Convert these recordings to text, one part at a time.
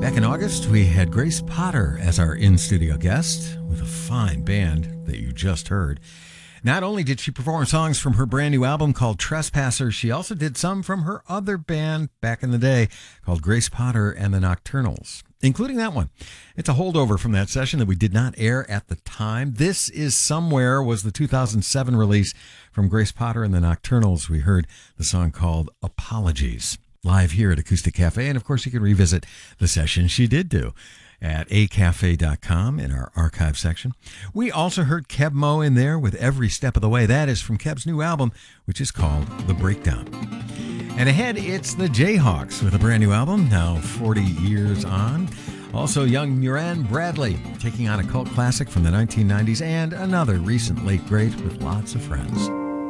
Back in August, we had Grace Potter as our in-studio guest with a fine band that you just heard. Not only did she perform songs from her brand new album called Trespasser, she also did some from her other band back in the day called Grace Potter and the Nocturnals, including that one. It's a holdover from that session that we did not air at the time. This Is Somewhere was the 2007 release from Grace Potter and the Nocturnals. We heard the song called Apologies, live here at Acoustic Cafe. And of course, you can revisit the session she did do at acafe.com in our archive section. We also heard Keb Mo in there with Every Step of the Way. That is from Keb's new album, which is called The Breakdown. And ahead, it's the Jayhawks with a brand new album, now 40 years on. Also, young Muran Bradley taking on a cult classic from the 1990s and another recent late great with lots of friends.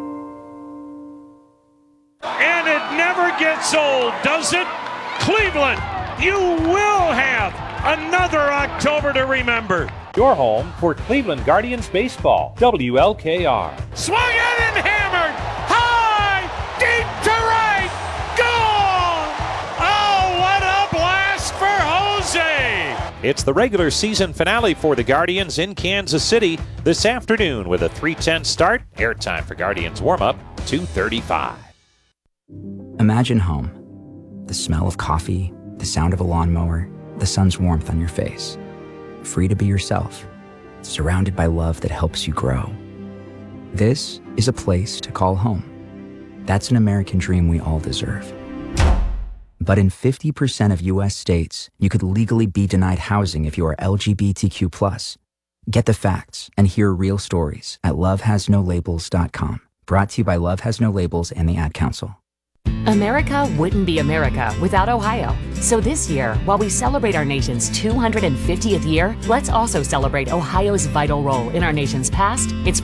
And it never gets old, does it? Cleveland, you will have another October to remember. Your home for Cleveland Guardians baseball. WLKR. Swung at and hammered. High, deep to right. Gone. Oh, what a blast for Jose. It's the regular season finale for the Guardians in Kansas City this afternoon with a 3:10 start. Airtime for Guardians warm-up, 2:35. Imagine home. The smell of coffee, the sound of a lawnmower, the sun's warmth on your face. Free to be yourself, surrounded by love that helps you grow. This is a place to call home. That's an American dream we all deserve. But in 50% of U.S. states, you could legally be denied housing if you are LGBTQ+. Get the facts and hear real stories at lovehasnolabels.com. Brought to you by Love Has No Labels and the Ad Council. America wouldn't be America without Ohio. So this year, while we celebrate our nation's 250th year, let's also celebrate Ohio's vital role in our nation's past, its